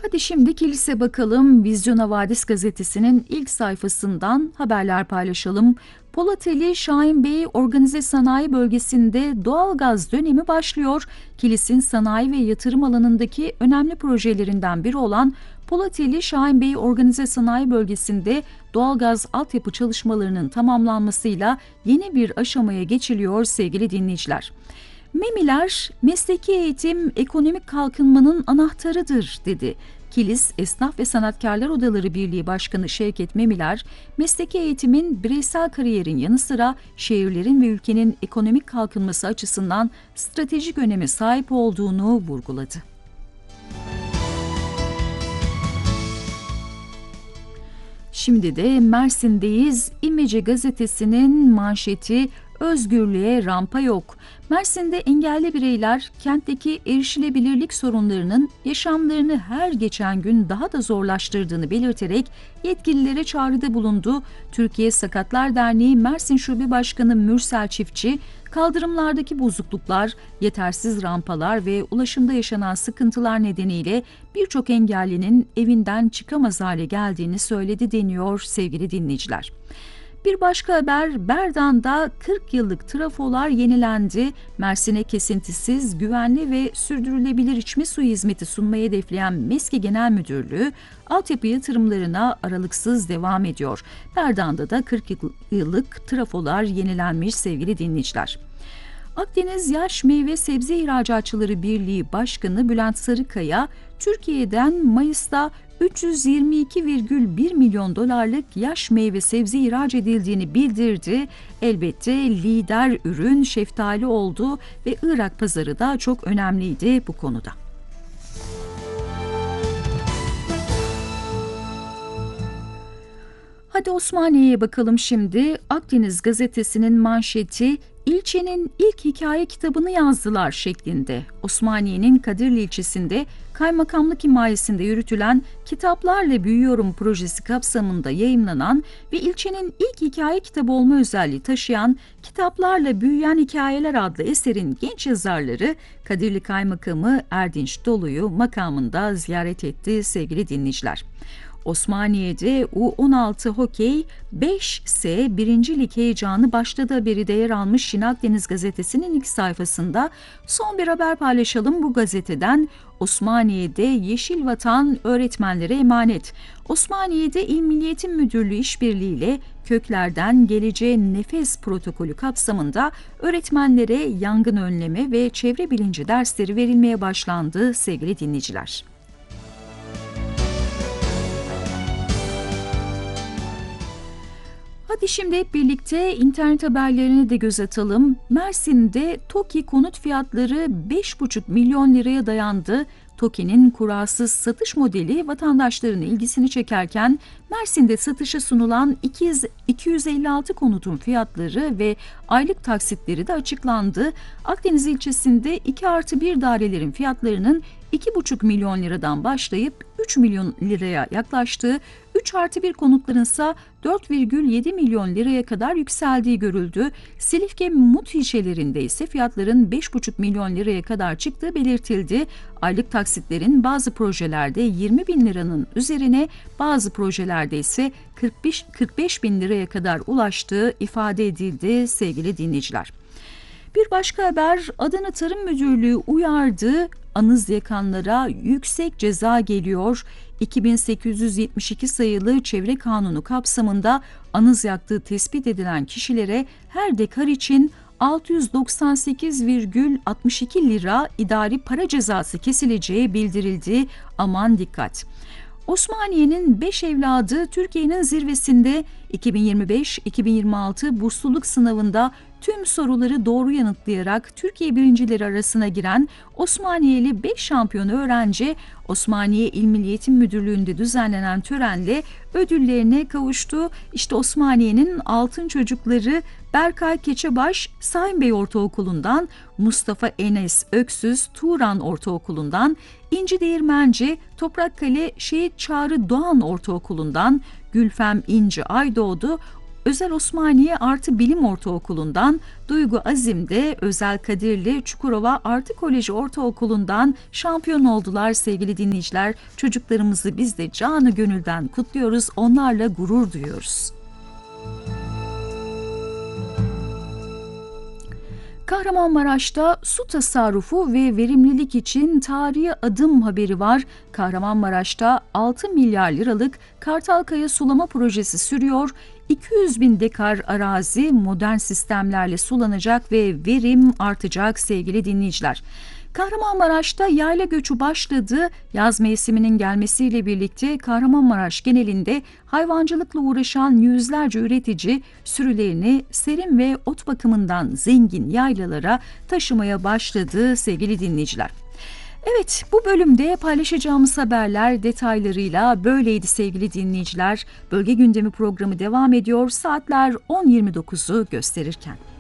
Hadi şimdi kilise bakalım. Vizyon Havadis gazetesinin ilk sayfasından haberler paylaşalım. Polateli Şahinbey Organize Sanayi Bölgesi'nde doğalgaz dönemi başlıyor. Kilis'in sanayi ve yatırım alanındaki önemli projelerinden biri olan Polateli Şahinbey Organize Sanayi Bölgesi'nde doğalgaz altyapı çalışmalarının tamamlanmasıyla yeni bir aşamaya geçiliyor sevgili dinleyiciler. MEMİ'ler, mesleki eğitim ekonomik kalkınmanın anahtarıdır dedi. Kilis Esnaf ve Sanatkarlar Odaları Birliği Başkanı Şevket Memiler, mesleki eğitimin bireysel kariyerin yanı sıra şehirlerin ve ülkenin ekonomik kalkınması açısından stratejik öneme sahip olduğunu vurguladı. Şimdi de Mersin'deyiz. İmece gazetesinin manşeti "Özgürlüğe rampa yok." Mersin'de engelli bireyler kentteki erişilebilirlik sorunlarının yaşamlarını her geçen gün daha da zorlaştırdığını belirterek yetkililere çağrıda bulundu. Türkiye Sakatlar Derneği Mersin Şube Başkanı Mürsel Çiftçi, kaldırımlardaki bozukluklar, yetersiz rampalar ve ulaşımda yaşanan sıkıntılar nedeniyle birçok engellinin evinden çıkamaz hale geldiğini söyledi deniyor sevgili dinleyiciler. Bir başka haber, Berdan'da 40 yıllık trafolar yenilendi. Mersin'e kesintisiz, güvenli ve sürdürülebilir içme suyu hizmeti sunmayı hedefleyen MESKİ Genel Müdürlüğü, altyapı yatırımlarına aralıksız devam ediyor. Berdan'da da 40 yıllık trafolar yenilenmiş sevgili dinleyiciler. Akdeniz Yaş Meyve Sebze İhracatçıları Birliği Başkanı Bülent Sarıkaya, Türkiye'den Mayıs'ta 322,1 milyon dolarlık yaş meyve sebze ihraç edildiğini bildirdi. Elbette lider ürün şeftali oldu ve Irak pazarı da çok önemliydi bu konuda. Hadi Osmaniye'ye bakalım şimdi. Akdeniz gazetesinin manşeti "İlçenin ilk hikaye kitabını yazdılar" şeklinde. Osmaniye'nin Kadirli ilçesinde kaymakamlık himayesinde yürütülen Kitaplarla Büyüyorum projesi kapsamında yayımlanan ve ilçenin ilk hikaye kitabı olma özelliği taşıyan Kitaplarla Büyüyen Hikayeler adlı eserin genç yazarları Kadirli Kaymakamı Erdinç Dolu'yu makamında ziyaret etti sevgili dinleyiciler. Osmaniye'de U16 Hokey 5S 1. Lig heyecanı başladı haberi de yer almış Şin Akdeniz gazetesinin ilk sayfasında. Son bir haber paylaşalım bu gazeteden. Osmaniye'de Yeşil Vatan öğretmenlere emanet. Osmaniye'de İl Milli Eğitim Müdürlüğü işbirliğiyle Köklerden Geleceğe Nefes protokolü kapsamında öğretmenlere yangın önleme ve çevre bilinci dersleri verilmeye başlandı sevgili dinleyiciler. Hadi şimdi hep birlikte internet haberlerine de göz atalım. Mersin'de TOKİ konut fiyatları 5,5 milyon liraya dayandı. TOKİ'nin kurasız satış modeli vatandaşların ilgisini çekerken Mersin'de satışa sunulan 256 konutun fiyatları ve aylık taksitleri de açıklandı. Akdeniz ilçesinde 2+1 dairelerin fiyatlarının 2,5 milyon liradan başlayıp 3 milyon liraya yaklaştığı, 3+1 konutların ise 4,7 milyon liraya kadar yükseldiği görüldü. Silifke Mut ilçelerinde ise fiyatların 5,5 milyon liraya kadar çıktığı belirtildi. Aylık taksitlerin bazı projelerde 20 bin liranın üzerine, bazı projelerde ise 45 bin liraya kadar ulaştığı ifade edildi sevgili dinleyiciler. Bir başka haber, Adana Tarım Müdürlüğü uyardı. Anız yakanlara yüksek ceza geliyor. 2872 sayılı Çevre Kanunu kapsamında anız yaktığı tespit edilen kişilere her dekar için 698,62 lira idari para cezası kesileceği bildirildi. Aman dikkat! Osmaniye'nin 5 evladı Türkiye'nin zirvesinde. 2025-2026 bursluluk sınavında tüm soruları doğru yanıtlayarak Türkiye birincileri arasına giren Osmaniyeli 5 şampiyon öğrenci, Osmaniye İl Milli Eğitim Müdürlüğü'nde düzenlenen törenle ödüllerine kavuştu. İşte Osmaniye'nin altın çocukları Berkay Keçebaş Sayınbey Ortaokulu'ndan, Mustafa Enes Öksüz Turan Ortaokulu'ndan, İnci Değirmenci Toprakkale Şehit Çağrı Doğan Ortaokulu'ndan, Gülfem İnci Aydoğdu Özel Osmaniye Artı Bilim Ortaokulu'ndan, Duygu Azim de Özel Kadirli Çukurova Artı Koleji Ortaokulu'ndan şampiyon oldular sevgili dinleyiciler. Çocuklarımızı biz de canı gönülden kutluyoruz, onlarla gurur duyuyoruz. Kahramanmaraş'ta su tasarrufu ve verimlilik için tarihi adım haberi var. Kahramanmaraş'ta 6 milyar liralık Kartalkaya sulama projesi sürüyor. 200 bin dekar arazi modern sistemlerle sulanacak ve verim artacak sevgili dinleyiciler. Kahramanmaraş'ta yayla göçü başladı. Yaz mevsiminin gelmesiyle birlikte Kahramanmaraş genelinde hayvancılıkla uğraşan yüzlerce üretici sürülerini serim ve ot bakımından zengin yaylalara taşımaya başladı sevgili dinleyiciler. Evet, bu bölümde paylaşacağımız haberler detaylarıyla böyleydi sevgili dinleyiciler. Bölge Gündemi programı devam ediyor. Saatler 10.29'u gösterirken.